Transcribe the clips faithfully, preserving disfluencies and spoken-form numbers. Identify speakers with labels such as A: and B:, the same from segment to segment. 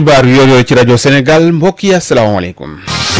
A: xibaar yooyu ci rajo Sénégal mbokk yi asalaamaaleykum.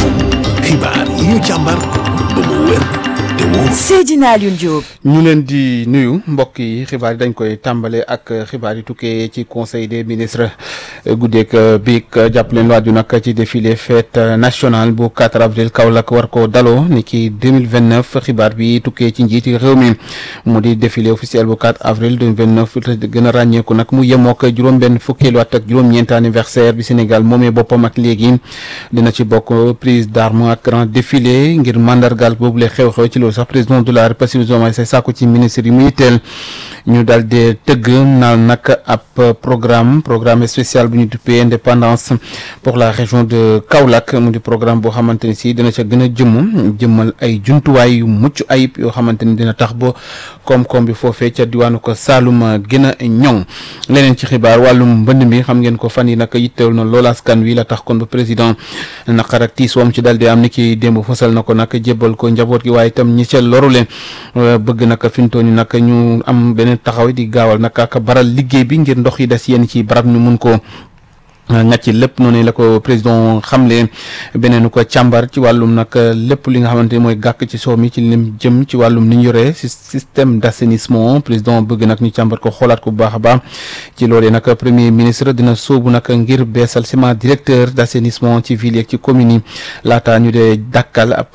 B: xibaar yi ñu càmbar ba mu wér te wóor.
C: Seydina Alioune Diop.
A: ñu leen di nuyu mbokk yi xibaar yi dañ koy tàmbale ak xibaar yi tukkee ci conseil des ministres guddeeg biig jàpp leen waaju nag ci défilé fête nationale bu quatre avril Kaolack war ko daloo ni ki deux mille vingt neuf xibaar bi tukkee ci njiiti réew mi mu di défilé officiel bu quatre avril deux mille vingt neuf gën a ràññeeku nag mu yemook juróom-benn fukkeelu at ak juróom-ñeent anniversaire bi Sénégal moomee boppam ak léegi dina ci bokk prise d'armes ak grand défilé ngir mandargal boobu la xew-xew ci loolu sax président de la République Bassirou Diomaye Faye sàkku ci ministre yi muy teel ñu daal di tëgg naal nag ab programme programme spécial bu ñu duppee indépendance pour la région de Kaolack mu di programme boo xamante ni si dina ca gën a jëmm jëmmal ay jumtuwaay yu mucc ayib yoo xamante ni dina tax ba koom-koom bi foofee ca diwaanu ko Saloum gën a ñoŋ. leneen ci xibaar wàllum mbënd mi xam ngeen ko fan yi nag yittewul na lool askan wi la tax kon ba président naqar ak tiis wam ci daal di am ni ki démb fësal na ko nag jébbal ko njaboot gi waaye itam ñi ca lorule bëgg nag fi mu toll nii nag ñu am beneen taxaw di gaawal nag ak baral liggéey bi ngir ndox yi des yenn ci barab ñu mun ko ngàcc lépp noonu la ko président xamle beneen ko càmbar ci wàllum nag lépp li nga xamante ni mooy gàkk ci soow mi ci lim jëm ci wàllum ni ñu yore système d'assainissement président bëgg nag ñu càmbar ko xoolaat ko bu baax a baax ci loolee nag premier ministre dina sóobu nag ngir beesal sama directeur d'assainissement ci ville yeeg ci commune yi laata ñu dee dàkkal ab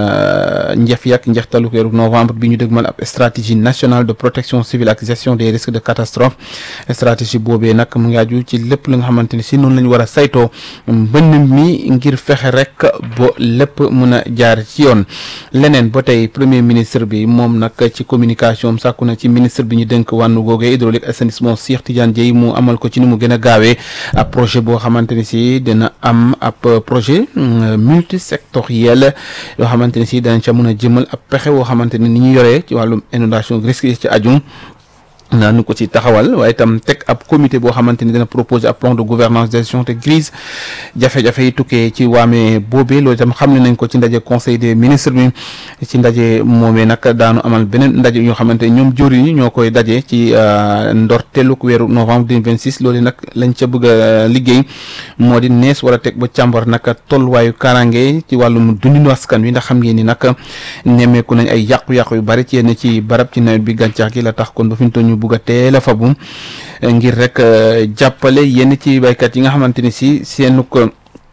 A: njëf yak njeextalu weeru novembre bi ñu dëgmal ab stratégie nationale de protection civile ak gestion des risques de catastrophe stratégie boobee nag mu ngi aju ci lépp li nga xamante ni si noonu la ñu war a saytoo mbënn mi ngir fexe rek ba lépp mun a jaar ci yoon leneen ba tey premier ministre bi moom nag ci communication am sàkku na ci ministre bi ñu dénk wànnu googee hydraulique assainissement Cheikh Tidiane Dièye mu amal ko ci ni mu gën a gaawee ab projet boo xamante ni si dina am ab projet multisectoriel yoo xamante ni si danañ ca mun a jëmal ab pexe woo xamante ni ni ñu yoree ci wàllum inondation risque yi ci aju naanu ko ci taxawal waaye itam teg ab comité boo xamante ni dina proposer ab plan de gouvernance de gestion de crise jafe-jafe yi tukkee ci waame boobee loolu itam xam ne nañ ko ci ndaje conseil des ministres bi ci ndaje moomee nag daanu amal beneen ndaje yoo xamante ni ñoom jori ñi ñoo koy daje ci ndorteeluk weeru novembre deux mille vingt-six loolu nag lañ ca bëgg a liggéey moo di nees wala teg ba càmbar nag tolluwaayu kaaraange ci wàllum dundinu askan wi ndax xam ngeen ni nag nemmeeku nañ ay yàqu-yàqu yu bari ci yenn ci barab ci nawet bi gàncax gi la tax kon ba fi ñu toll ñu bugg a teel a fabu ngir rek jàppale yenn ci baykat yi nga xamante ni si seenu ko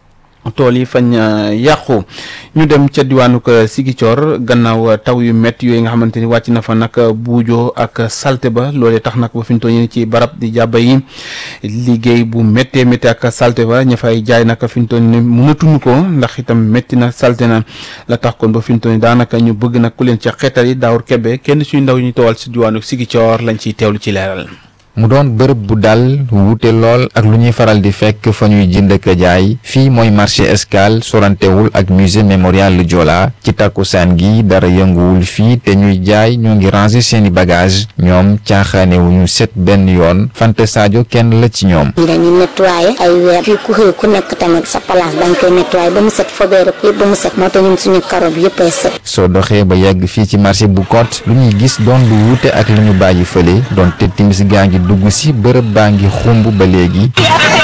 A: tool yi fañ yàqu ñu dem ca diwaanu ko Ziguinchor gannaaw taw yu métti yooyu nga xamante ni wàcc na fa nag buujoo ak salte ba loolee tax nag ba fi ñu toll ci barab di jàbba yi liggéey bu méttee métti ak salte ba ña fay jaay nag fi ñu toll ni mënatuñu ko ndax itam métti na salte na la tax kon ba fi ñu toll ni daanaka ñu bëgg nag ku leen ca xeetal yi Daawur Kebe kenn suñu ndaw ñu towal si diwaanu Ziguinchor lañ ciy teewlu ci leeral.
D: mu doon bërëb bu dal wuute lool ak lu ñuy faral di fekk fa ñuy jënd ak jaay fii mooy marché Escale sorantewul ak musée mémorial lu Joola ci takkusaan gi dara yënguwul fii te ñuy jaay ñoo ngi ranger seeni bagage ñoom caaxaanewuñu set benn yoon Fanta Sadio kenn la ci ñoom.
E: ñu dañuy nettoyer ay weer fii ku xëy ku nekk tamit sa place dañ koy nettoyer ba mu set fobeere yëpp ba mu set moo tax ñun suñu karo bi yëpp ay set.
D: soo doxee ba yegg fii ci marché bu Côte lu ñuy gis doon lu wuute ak li ñu bàyyi fële doon te timis gaa ngi dugg si bërëb baa ngi xumb ba léegi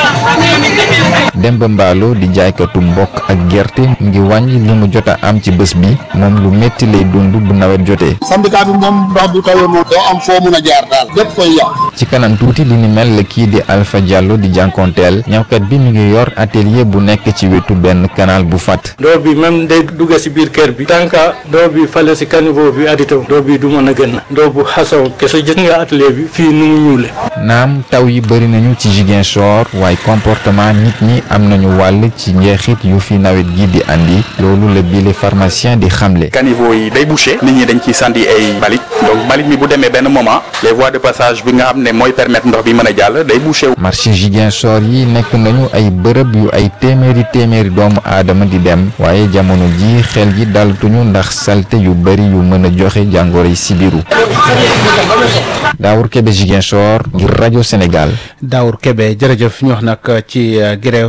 D: Demba Mballo di jaaykatu mbokk ak gerte mu ngi wàññi li mu jot a am ci bés bi moom lu métti lay dund bu nawet jotee.
F: syndicat bi moom ndox bu tawee moom doo am foo mun a jaar daal lépp koy yàq.
D: ci kanam tuuti li ni mel la kii di Alpha Diallo di jànkonteel ñawkat bi mi ngi yor atelier bu nekk ci wetu benn canal bu fat
G: doo bi même day dugg si biir kër bi tànka doo bi fale si caniveau bi arrêté wu doo bi du mën a gën doo bu xasaw kese gis nga atelier bi fii nu mu ñuule.
D: naam taw yi bëri nañu ci Ziguinchor waaye comportement nit ñi am nañu wàll ci njeexit yu fi nawet gi di andi loolu la bile pharmacien di xamle.
H: caniveau yi day bouché nit ñi dañ ciy sandi ay mbalit donc mbalit mi bu demee benn moment les voies de passage bi nga xam ne mooy permettre ndox bi mën a jàll day bouché.
D: marché Ziguinchor yi nekk nañu ay bërëb yu ay téeméeri téeméeri doomu aadama di dem waaye jamono ji xel gi daltuñu ndax salte yu bëri yu mën a joxe jàngoro yi sibiru. Daawur Kebe Ziguinchor ngir rajo Sénégal.
A: Daawur Kebe jërëjëf ñu wax nag ci grève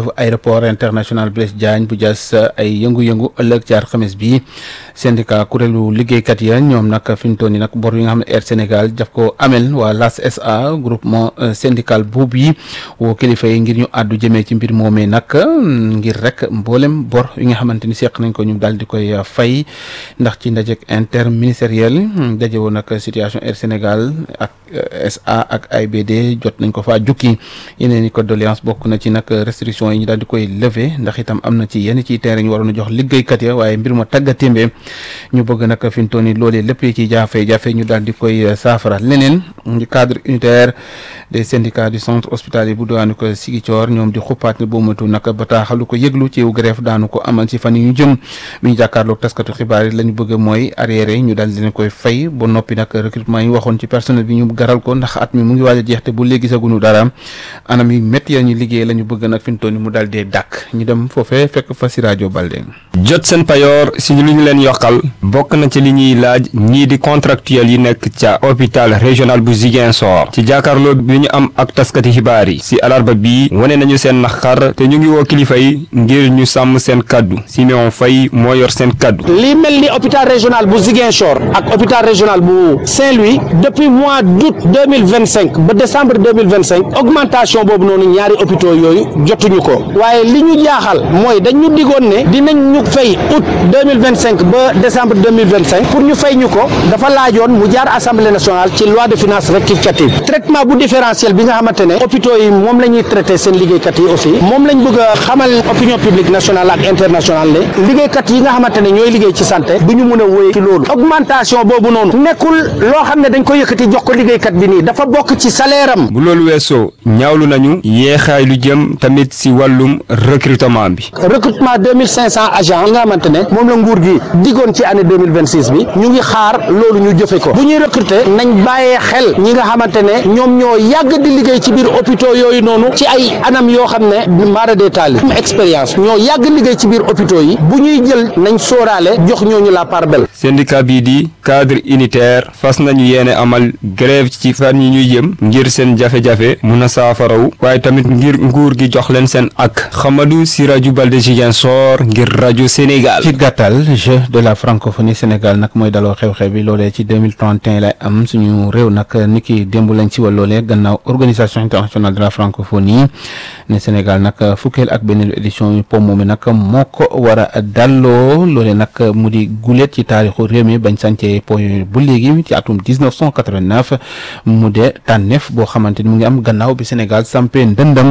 A: grève aéroport international Blaise Diagne bu Diass ay yëngu-yëngu ëllëg ci alxames bi syndicat kuréelu liggéeykat ya ñoom nag fi mu toll nii nag bor yi nga xam ne Air Sénégal daf ko amel waa L A S S A groupement syndical boobu yi woo kilifa yi ngir ñu àddu jëmee ci mbir moomee nag ngir rek mboolem bor yi nga xamante ni seq nañ ko ñu daal di koy fay ndax ci ndajek interministériel daje woon nag situation Air Sénégal ak S A ak A I B D jot nañ ko faa jukki yeneen i condoléance bokk na ci nag restriction yi ñu daal di koy lever ndax itam am na ci yenn ci terrain ñu waroon a jox liggéeykat ya waaye mbir ma tàggatémbe ñu bëgg nag fi mu toll nii loolee lépp yi ci jafe-jafe ñu daal di koy saafara leneen cadre unitaire des syndicats du centre hospitalier bu daanu ko Ziguinchor ñoom di xuppaat ne boo matu nag bataaxalu ko yëglu ci grève daanu ko amal ci fan yi ñu jëm bi ñu jàkkaarloog taskatu xibaar yi la ñu bëgg mooy arriéré ñu daal di leen koy fay ba noppi nag recrutement yi waxoon ci personnel bi ñu garal ko ndax at mi mu ngi waaj a jeex te bu léegi saguñu dara anam yi métti ya ñu liggéey la ñu bëgg nag fi mu toll nii mu daal dee dàkk ñu dem foofee fekk fa si rajo Balde.
C: jot seen payoor si lu ñu leen yokkal bokk na ci li ñuy laaj ñii di contractuel yi nekk ca hôpital régional bu Ziguinchor ci jàkkaarloo bi ñu am ak taskati xibaar yi si alarba bii wane nañu seen naqar te ñu ngi woo kilifa yi ngir ñu sàmm seen kaddu Siméon Faye moo yor seen kaddu.
I: li mel ni hôpital régional bu Ziguinchor ak hôpital régional bu Saint-Louis depuis mois d'août deux mille vingt cinq ba décembre deux mille vingt cinq augmentation boobu noonu ñaari hôpitaux yooyu jotuñu ko waaye li ñu jaaxal mooy dañu digoon ne dinañ ñu fay août deux mille vingt cinq ba décembre deux mille vingt cinq pour ñu fay ñu ko dafa laajoon mu jaar assemblée nationale ci loi de finances rectificative traitement bu différentiel bi nga xamante ne hôpitaux yi moom la ñuy traité seen liggéeykat yi aussi moom lañ bëgg a xamal opinion publique nationale ak internationale ne liggéeykat yi nga xamante ne ñooy liggéey ci santé du ñu mën a wéy ci loolu augmentation boobu noonu nekkul loo xam ne dañ ko yëkkati jox ko liggéeykat bi nii dafa bokk ci salaire am.
C: bu loolu weesoo ñaawlu nañu yeexaay lu jëm tamit si wàllum recrutement bi.
I: recrutement deux mille cinq cents agents yi nga xamante ne moom la nguur gi diggoon ci année deux mille vingt six bi ñu ngi xaar loolu ñu jëfe ko bu ñuy recruter nañ bàyyee xel ñi nga xamante ne ñoom ñoo yàgg di liggéey ci biir hôpitaux yooyu noonu ci ay anam yoo xam ne mara détaillé expérience ñoo yàgg liggéey ci biir hôpitaux yi bu ñuy jël nañ sóoraale jox ñooñu la part belle.
C: syndicat bii di cadre unitaire fas nañu yéene amal grève ci fan yi ñuy jëm ngir seen jafe-jafe mun a saafaraw waaye tamit ngir nguur gi jox leen seen ak Xamadou si rajo Balde Ziguinchor ngir rajo Sénégal.
A: ci gàttal jeu de la francophonie Sénégal nag mooy daloo xew-xew bi loolee ci deux mille trente et un lay am suñu réew nag ni ki démb lañ ci wal loolee gannaaw organisation internationale de la francophonie ne Sénégal nag fukkeel ak benn édition yu po moomi nag moo ko war a dalloo loolee nag mu di gulet ci taarixu réew mi bañ sàncee po bu léegi ci atum dix-neuf cent quatre-vingt-neuf mu de tànneef boo xamante ni mu ngi am gannaaw bi Sénégal sampee ndëndam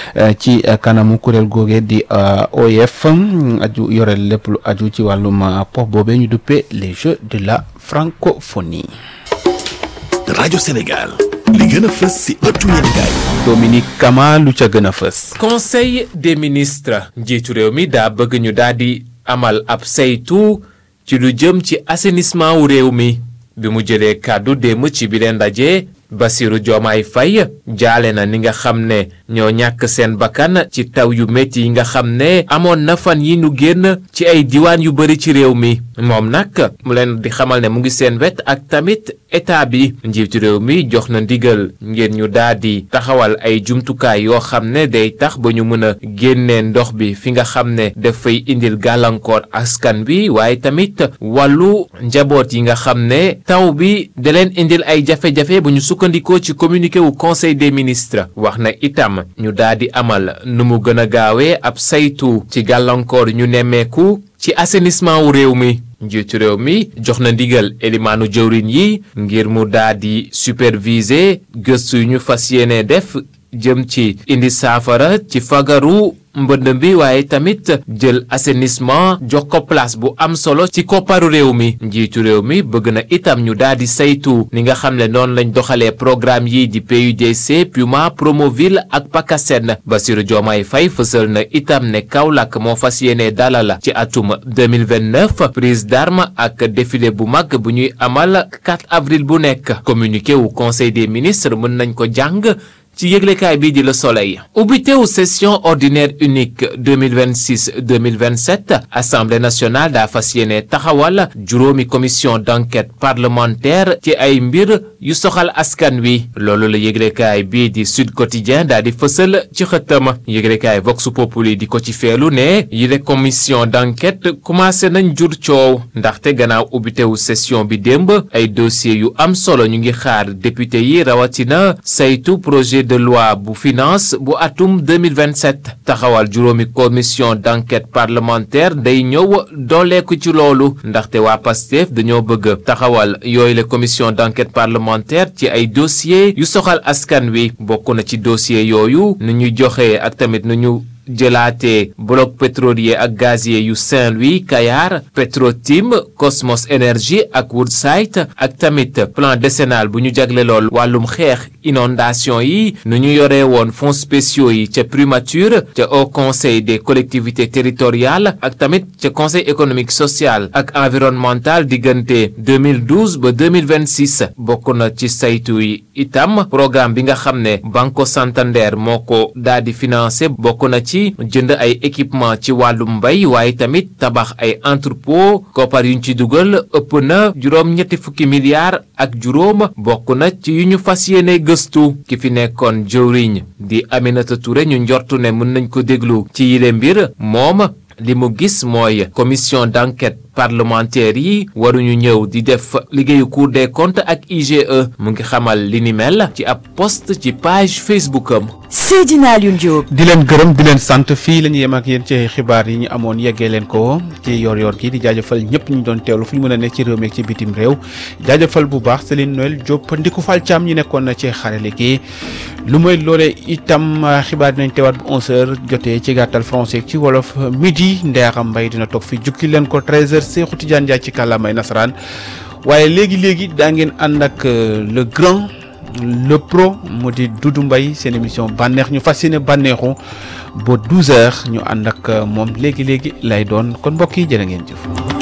A: ci kanamu kuréel googe di O I F aju yore lépp lu aju ci wàllum po boobee ñu duppee les Jeux de la francophonie.
B: rajo Sénégal li gën a fës si ëttu yéenekaay.
A: Dominique Kama lu ca gën a fës.
J: conseil des ministres njiitu réew mi daa bëgg ñu daal di amal ab saytu ci lu jëm ci assainissement wu réew mi bi mu jëlee kàddu démb ci bi leen ndaje Bassirou Diomaye Faye jaale na ni nga xam ne ñoo ñàkk seen bakkan ci taw yu métti yi nga xam ne amoon na fan yi ñu génn ci ay diwaan yu bari ci réew mi moom nag mu leen di xamal ne mu ngi seen wet ak tamit état bi njiitu réew mi jox na ndigal ngir ñu daal di taxawal ay jumtukaay yoo xam ne day tax ba ñu mën a génnee ndox bi fi nga xam ne dafay indil gàllankoor askan bi waaye tamit wàllu njaboot yi nga xam ne taw bi da leen indil ay jafe-jafe bu ñu sukkandikoo ci communiqué wu conseil des ministres wax na itam ñu daal di amal nu mu gën a gaawee ab saytu ci gàllankoor ñu nemmeeku ci assainissement wu réew mi njiitu réew mi jox na ndigal elimaanu jëwriñ yi ngir mu daal di superviser gëstu yu ñu fas yéene def jëm ci indi saafara ci fagaru mbënd bi waaye tamit jël assainissement jox ko place bu am solo ci kopparu réew mi njiitu réew mi bëgg na itam ñu daal di saytu ni nga xam ne noonu lañ doxalee programme yi di P U D C Puma Promoville ak PACASEN Bassirou Diomaye Faye fësal na itam ne Kaolack moo fas yéene dalal ci atum deux mille vingt-neuf prise d'armes ak défilé bu mag bu ñuy amal quatre avril bu nekk communiqué wu conseil des ministres mën nañ ko jàng ci yëglekaay bii di Le Soleil. ubbitewu session ordinaire unique deux mille vingt-six deux mille vingt-sept assemblée nationale daa fas yéene taxawal juróomi commission d'enquête parlementaire ci ay mbir yu soxal askan wi loolu la yëglekaay bii di Sud Quotidien daa di fësal ci xëttam yëglekaay Vox Populi di ko ci feelu ne yile commission d'enquête commencé nañ jur coow ndaxte gannaaw ubbitewu session bi démb ay dossiers yu am solo ñu ngi xaar député yi rawatina saytu projet de loi bu finance bu atum deux mille vingt-sept taxawal juróomi commission d'enquête parlementaire day ñëw dooleeku ci loolu ndaxte waa Pastef dañoo bëgg taxawal yooyu la commission d'enquête parlementaire ci ay dossiers yu soxal askan wi bokk na ci dossier yooyu nu ñuy joxe ak tamit nu ñu jëlaatee bloc pétrolier ak gazier yu Saint-Louis Kayar Petrotim Cosmos Energy ak Woodside ak tamit plan décennal bu ñu jagle lool wàllum xeex inondation yi nu ñu yoree woon fonds spéciaux yi ca primature ca Haut Conseil des collectivités territoriales ak tamit ca Conseil économique social ak environnemental diggante deux mille douze ba deux mille vingt-six bokk na ci saytu yi itam programme bi nga xam ne Banco Santander moo ko daal di financé bokk na ci jënd ay équipement ci wàllum mbay waaye tamit tabax ay entrepôt koppar yuñ ci dugal ëpp na juróom ñetti fukki milliards ak juróom bokk na ci yu ñu fas yéene gëstu ki fi nekkoon jëwriñ di Aminata Touré ñu njortu ne mën nañ ko déglu ci yile mbir moom li mu gis mooy commission d'enquête parlementaire yi waruñu ñëw di def liggéeyu Cour des comptes ak I G E mu ngi xamal li ni mel ci ab post ci page Facebook am.
K: Seydina Alioune Diop.
A: di leen gërëm di leen sant fii la ñu yem ak yéen ci xibaar yi ñu amoon yeggee leen ko ci yor-yor gi di jaajëfal ñëpp ñu doon teewlu fu ñu mën a nekk ci réew mi ak ci bitim réew jaajëfal bu baax Céline Noël Diop Ndiku Fall Thiam ñu nekkoon na ci xarale gi lu mooy loolee itam xibaar dinañ teewaat bu onze heures jotee ci gàttal français ci wolof midi Ndeye Mbaye dina toog fi jukki leen ko treize heures Cheikhou Tidiane Ndiaye ci kàllaamay nasaraan waaye léegi léegi daa ngeen ànd ak le grand le pro mu di Doudou Mbaye seen émission bànneex ñu fas yéene bànneexu ba douze heures ñu ànd ak moom léegi léegi lay doon kon mbokk yi jërë ngeen jëf.